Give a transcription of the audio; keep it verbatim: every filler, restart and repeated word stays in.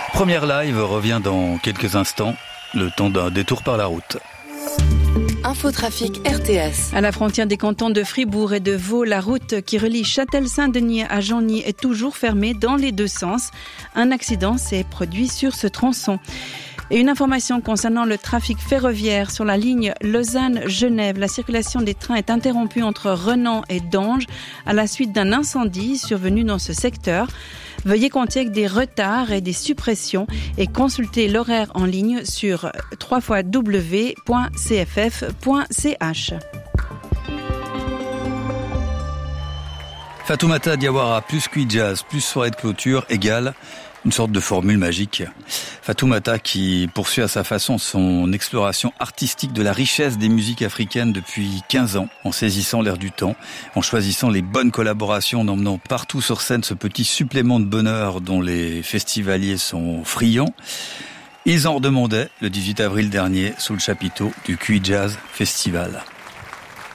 Première live revient dans quelques instants, le temps d'un détour par la route. Infotrafic R T S. À la frontière des cantons de Fribourg et de Vaud, la route qui relie Châtel-Saint-Denis à Genny est toujours fermée dans les deux sens. Un accident s'est produit sur ce tronçon. Et une information concernant le trafic ferroviaire sur la ligne Lausanne-Genève. La circulation des trains est interrompue entre Renan et Dange à la suite d'un incendie survenu dans ce secteur. Veuillez compter avec des retards et des suppressions et consultez l'horaire en ligne sur w w w point c f f point c h. Fatoumata Diawara plus Q I Jazz plus soirée de clôture égale une sorte de formule magique. Fatoumata qui poursuit à sa façon son exploration artistique de la richesse des musiques africaines depuis quinze ans, en saisissant l'air du temps, en choisissant les bonnes collaborations, en emmenant partout sur scène ce petit supplément de bonheur dont les festivaliers sont friands. Ils en redemandaient le dix-huit avril dernier sous le chapiteau du Q I Jazz Festival.